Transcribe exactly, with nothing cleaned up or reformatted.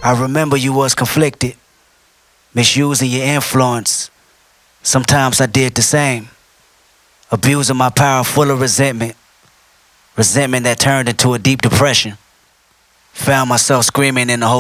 I remember you was conflicted, misusing your influence. Sometimes I did the same, abusing my power full of resentment, resentment that turned into a deep depression. Found myself screaming in the